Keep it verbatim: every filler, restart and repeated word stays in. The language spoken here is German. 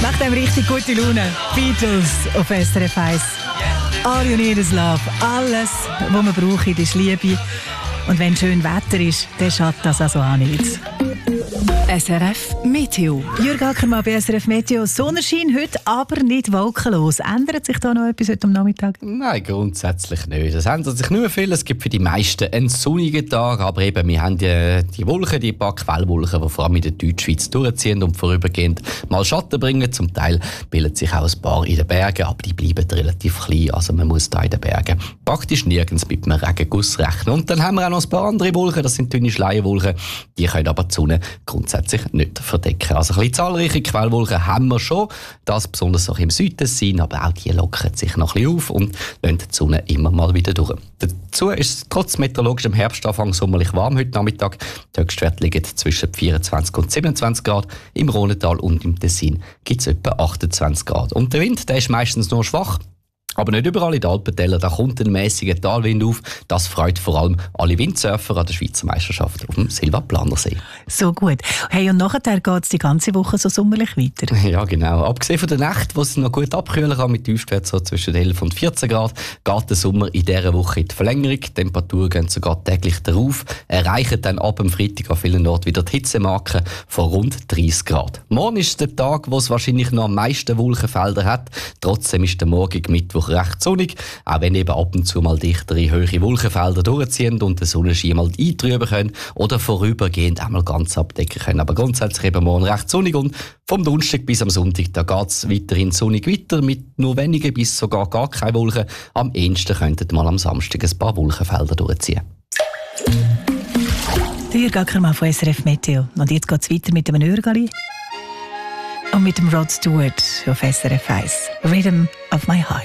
Nach dem richtig gute Laune. Beatles auf S R F eins. All you need is love. Alles, was man braucht, ist Liebe. Und wenn schön Wetter ist, dann schadet das also auch nichts. S R F Meteo. Jürg Ackermann bei S R F Meteo. Sonnenschein heute, aber nicht wolkenlos. Ändert sich da noch etwas heute am Nachmittag? Nein, grundsätzlich nicht. Es ändert sich nur viel. Es gibt für die meisten einen sonnigen Tag, aber eben, wir haben die, die Wolken, die paar Quellwolken, die vor allem in der Deutschschweiz durchziehen und vorübergehend mal Schatten bringen. Zum Teil bilden sich auch ein paar in den Bergen, aber die bleiben relativ klein. Also man muss da in den Bergen praktisch nirgends mit einem Regenguss rechnen. Und dann haben wir auch noch ein paar andere Wolken, das sind dünne Schleierwolken. Die können aber die Sonne grundsätzlich nicht verdecken. Also ein bisschen zahlreiche Quellwolken haben wir schon, das besonders auch im Südtessin, aber auch die lockern sich noch ein bisschen auf und lassen die Sonne immer mal wieder durch. Dazu ist es trotz meteorologischem Herbstanfang sommerlich warm heute Nachmittag. Die Höchstwerte liegen zwischen vierundzwanzig und siebenundzwanzig Grad. Im Rhontal und im Tessin gibt es etwa achtundzwanzig Grad. Und der Wind, der ist meistens nur schwach. Aber nicht überall in den Alpentäler, da kommt ein mäßiger Talwind auf. Das freut vor allem alle Windsurfer an der Schweizer Meisterschaft auf dem Silvaplanersee. So gut. Hey, und nachher geht es die ganze Woche so sommerlich weiter? Ja, genau. Abgesehen von der Nacht, wo es noch gut abkühlen kann, mit Tiefstwert so zwischen elf und vierzehn Grad, geht der Sommer in dieser Woche in die Verlängerung. Die Temperaturen gehen sogar täglich darauf, erreichen dann ab dem Freitag an vielen Orten wieder die Hitzemarke von rund dreißig Grad. Morgen ist der Tag, wo es wahrscheinlich noch am meisten Wolkenfelder hat. Trotzdem ist der morgige Mittwoch recht sonnig, auch wenn eben ab und zu mal dichtere, höhere Wolkenfelder durchziehen und der Sonnenschein mal eintrüben können oder vorübergehend einmal ganz abdecken können. Aber grundsätzlich eben morgen recht sonnig und vom Donnerstag bis am Sonntag, da geht es weiterhin sonnig weiter mit nur wenigen bis sogar gar keine Wolken. Am ehesten könnten mal am Samstag ein paar Wolkenfelder durchziehen. Der Jürg Ackermann von S R F Meteo. Und jetzt geht es weiter mit dem Hörgali und mit dem Rod Stewart auf S R F eins. Rhythm of my heart.